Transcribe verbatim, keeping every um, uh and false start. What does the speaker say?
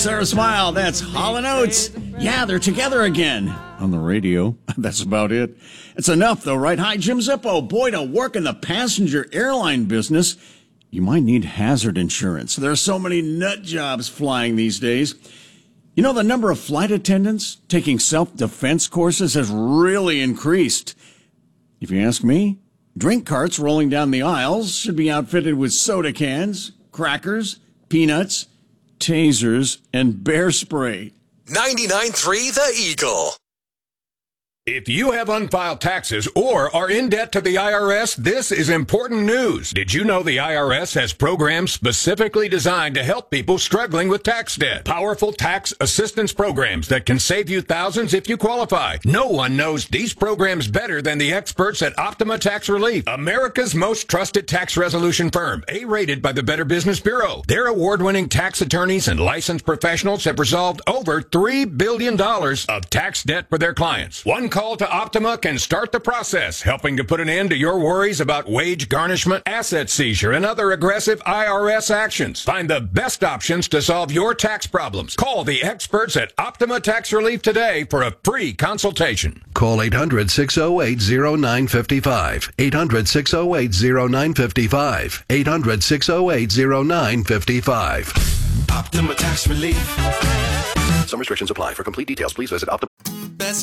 Sarah Smile, that's Hall and Oates. Yeah, they're together again on the radio. That's about it. It's enough, though, right? Hi, Jim Zippo. Boy, to work in the passenger airline business, you might need hazard insurance. There are so many nut jobs flying these days. You know, the number of flight attendants taking self-defense courses has really increased. If you ask me, drink carts rolling down the aisles should be outfitted with soda cans, crackers, peanuts, tasers, and bear spray. ninety-nine point three The Eagle. If you have unfiled taxes or are in debt to the I R S, this is important news. Did you know the I R S has programs specifically designed to help people struggling with tax debt? Powerful tax assistance programs that can save you thousands if you qualify. No one knows these programs better than the experts at Optima Tax Relief, America's most trusted tax resolution firm, A-rated by the Better Business Bureau. Their award-winning tax attorneys and licensed professionals have resolved over three billion dollars of tax debt for their clients. One call to Optima can start the process, helping to put an end to your worries about wage garnishment, asset seizure, and other aggressive I R S actions. Find the best options to solve your tax problems. Call the experts at Optima Tax Relief today for a free consultation. Call eight hundred, six oh eight, oh nine five five. eight hundred, six oh eight, oh nine five five. eight hundred, six oh eight, oh nine five five. Optima Tax Relief. Some restrictions apply. For complete details, please visit Optima.